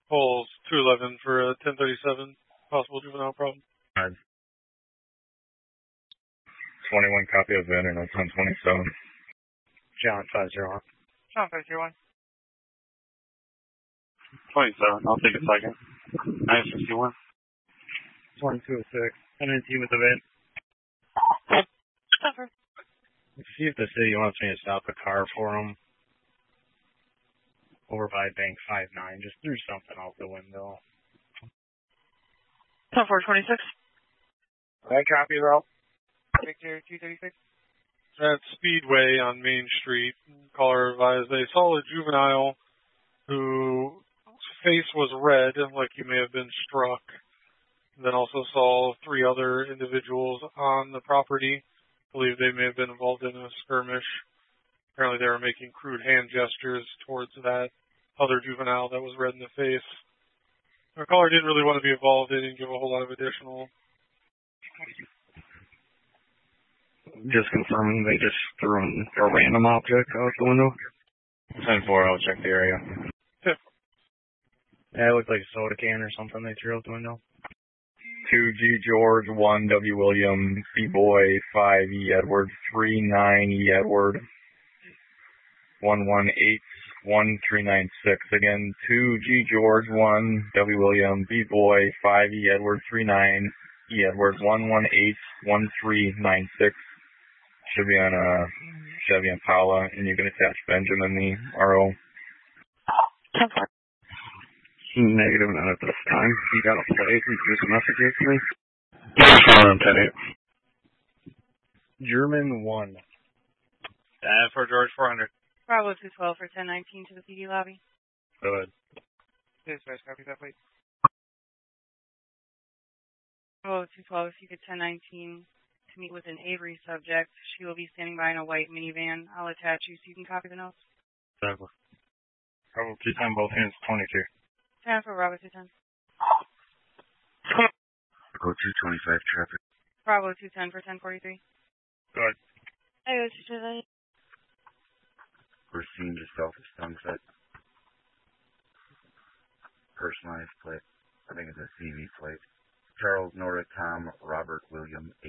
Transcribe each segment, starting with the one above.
Polls 211 for 1037, possible juvenile problem. 21 copy of VIN and 1027. John 501. John 501. 27. I'll take a second. 961. 2206. MNT with the VIN. Cover. See if the city wants me to stop a car for them. Over by Bank 59. Just threw something out the window. 426. I copy, Ralph. Victor 236. At Speedway on Main Street, caller advised they saw a juvenile whose face was red, like he may have been struck. Then also saw 3 other individuals on the property. Believe they may have been involved in a skirmish. Apparently they were making crude hand gestures towards that other juvenile that was red in the face. Our caller didn't really want to be involved. They didn't give a whole lot of additional. Just confirming they just threw a random object out the window. 10-4, I'll check the area. Yeah, it looked like a soda can or something they threw out the window. 2G George, 1W William, B Boy, 5E Edward, 39E Edward, 1181396. Again, 2G George, 1W William, B Boy, 5E Edward, 39E Edward, 1181396. Should be on a Chevy Impala, and you can attach Benjamin, the RO. 10-4. Negative, not at this time. You got a plate? You can just message it to me. German 1. And for George 400. Bravo 212 for 1019 to the PD lobby. Go ahead. Dispatch, copy that, please. Bravo 212, if you could 1019 to meet with an Avery subject. She will be standing by in a white minivan. I'll attach you so you can copy the notes. Bravo 210, both hands, 22. 10 for Bravo 210. Go 225 traffic. Bravo 210 for 1043. Go ahead. Hey, what's your today? We're seeing just off of Sunset. Personalized plate. I think it's a CV plate. Charles Nora Tom Robert William 8.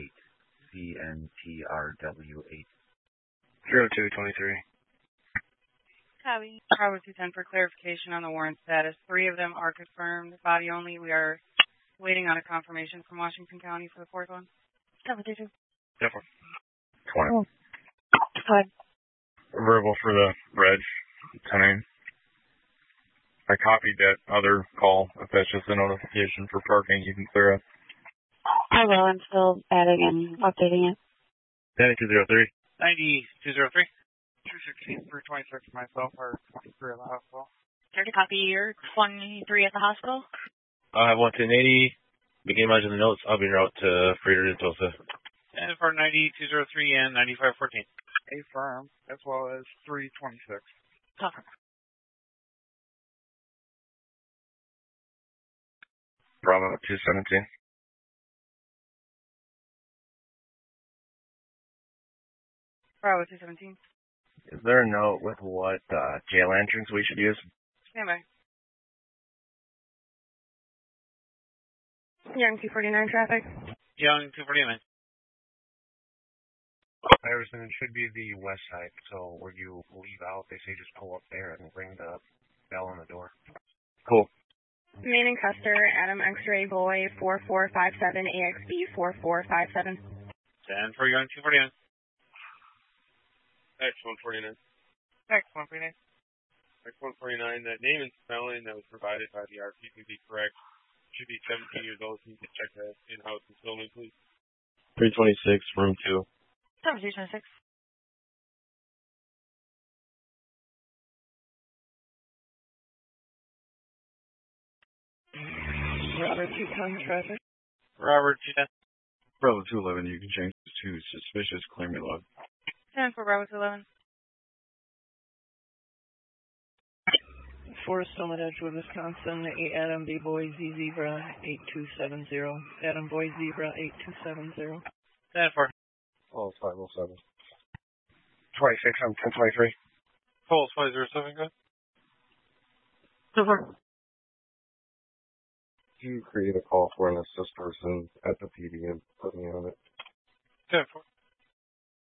CNTRW 8. 0223. Copy. Bravo 210 for clarification on the warrant status. 3 of them are confirmed. Body only. We are waiting on a confirmation from Washington County for the 4th one. Copy, 2-2. Different. 20. Good. Verbal for the reg. 10. I copied that other call. If that's just a notification for parking, you can clear it. I will. I'm still adding and updating it. 9203. 9203. 216 for 26 myself or 23 at the hospital. Care to copy your 23 at the hospital? I have 11080. Begin matching the notes. I'll be en route to Freeder to Tulsa. And for 9203 and 9514. A firm, as well as 326. Cover. Bravo 217. Bravo 217. Is there a note with what jail entrance we should use? Stand by. Young 249 traffic. Young 249. Iverson, it should be the west side, so where you leave out, they say just pull up there and ring the bell on the door. Cool. Main and Custer, Adam X-Ray Boy, 4457, AXB 4457. 10 for Young 249. X149. X149. X149, that name and spelling that was provided by the RP can be correct. Should be 17 years old. Can you check that in-house concealment, please? 326, room 2. 326. Robert 210 traffic. Robert 210. Bravo 211, you can change to suspicious, clear me log. 10 for Bravo 211. Forest Summit, Edgewood, Wisconsin, Adam B. Boy Z Zebra 8270. Adam Boy Zebra 8270. 10 for. Oh, 507. 26 on 1023. Pulse 507, good. Over. you create a call for an assist person at the PD and put me on it? 10-4.